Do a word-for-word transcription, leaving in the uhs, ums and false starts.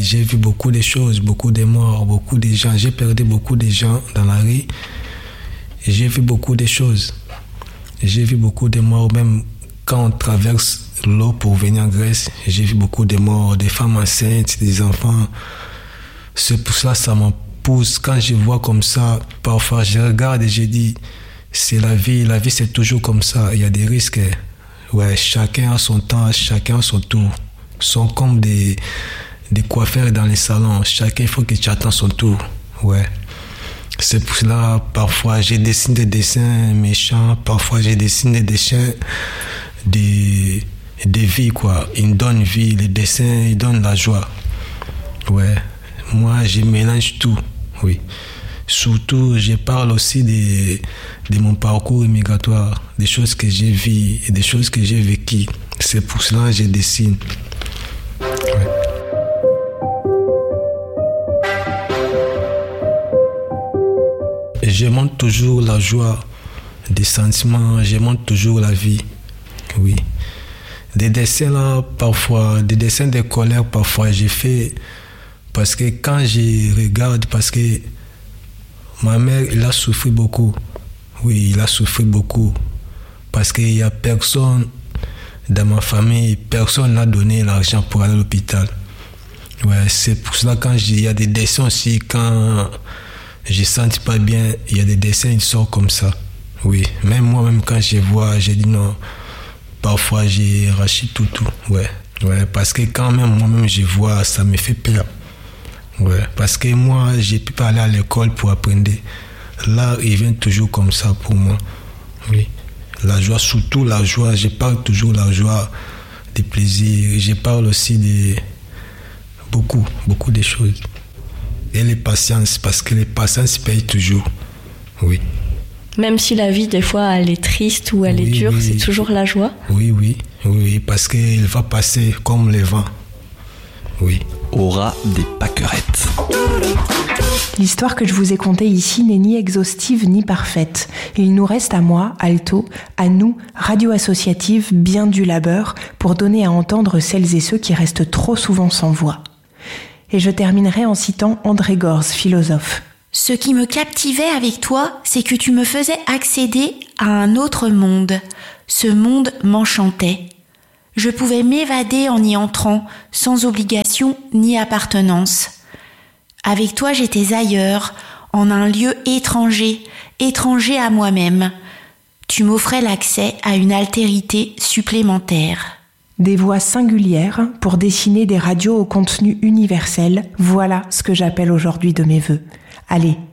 j'ai vu beaucoup de choses, beaucoup de morts, beaucoup de gens. J'ai perdu beaucoup de gens dans la rue. J'ai vu beaucoup de choses. J'ai vu beaucoup de morts, même quand on traverse l'eau pour venir en Grèce. J'ai vu beaucoup de morts, des femmes enceintes, des enfants. C'est pour ça que ça me pousse. Quand je vois comme ça, parfois je regarde et je dis, c'est la vie. La vie, c'est toujours comme ça. Il y a des risques. Ouais, chacun a son temps, chacun a son tour. Ils sont comme des, des coiffeurs dans les salons. Chacun, il faut que tu attends son tour. Ouais. C'est pour cela, parfois, je dessine des dessins méchants. Parfois, je dessine des dessins de, de vie, quoi. Ils donnent vie. Les dessins, ils donnent la joie. Ouais. Moi, je mélange tout. Oui. Surtout, je parle aussi de, de mon parcours immigratoire, des choses que j'ai vues et des choses que j'ai vécues. C'est pour cela que je dessine. Ouais. Je montre toujours la joie, des sentiments, je montre toujours la vie. Oui. Des dessins là, parfois, des dessins de colère, parfois, j'ai fait parce que quand je regarde, parce que ma mère, il a souffert beaucoup. Oui, il a souffert beaucoup. Parce qu'il n'y a personne dans ma famille, personne n'a donné l'argent pour aller à l'hôpital. Ouais, c'est pour cela quand il y a des dessins aussi, quand je ne sens pas bien, il y a des dessins qui sortent comme ça. Oui, même moi-même quand je vois, je dis non. Parfois, j'ai racheté tout, tout. Ouais, ouais, parce que quand même, moi-même, je vois, ça me fait peur. Ouais, parce que moi, je ne peux pas aller à l'école pour apprendre. Là, il vient toujours comme ça pour moi. Oui. La joie, surtout la joie. Je parle toujours de la joie, des plaisirs. Je parle aussi de beaucoup, beaucoup de choses. Et les patiences, parce que les patiences payent toujours. Oui. Même si la vie, des fois, elle est triste ou elle oui, est dure, oui. C'est toujours la joie. Oui, oui, oui, parce qu'il va passer comme le vent. Oui. Aura des pâquerettes. L'histoire que je vous ai contée ici n'est ni exhaustive ni parfaite. Il nous reste à moi, Alto, à nous, radio associative, bien du labeur, pour donner à entendre celles et ceux qui restent trop souvent sans voix. Et je terminerai en citant André Gorz, philosophe. Ce qui me captivait avec toi, c'est que tu me faisais accéder à un autre monde. Ce monde m'enchantait. Je pouvais m'évader en y entrant, sans obligation ni appartenance. Avec toi, j'étais ailleurs, en un lieu étranger, étranger à moi-même. Tu m'offrais l'accès à une altérité supplémentaire. Des voix singulières pour dessiner des radios au contenu universel, voilà ce que j'appelle aujourd'hui de mes vœux. Allez,